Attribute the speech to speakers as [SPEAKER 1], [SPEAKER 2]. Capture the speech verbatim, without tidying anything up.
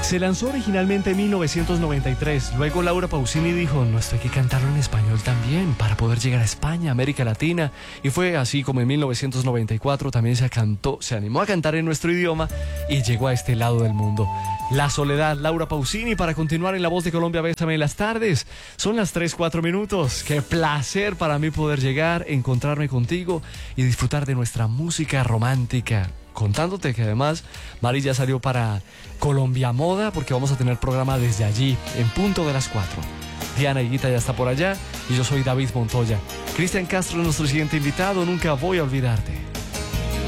[SPEAKER 1] Se lanzó originalmente en mil novecientos noventa y tres. Luego Laura Pausini dijo, no, esto hay que cantarlo en español también para poder llegar a España, América Latina. Y fue así como en mil novecientos noventa y cuatro también se cantó, se animó a cantar en nuestro idioma y llegó a este lado del mundo. La Soledad, Laura Pausini, para continuar en La Voz de Colombia, Bésame en las tardes. Son las tres, cuatro minutos. Qué placer para mí poder llegar, encontrarme contigo y disfrutar de nuestra música romántica. Contándote que además Mari ya salió para Colombia Moda porque vamos a tener programa desde allí en punto de las cuatro. Diana Higuita ya está por allá y yo soy David Montoya. Cristian Castro es nuestro siguiente invitado. Nunca voy a olvidarte.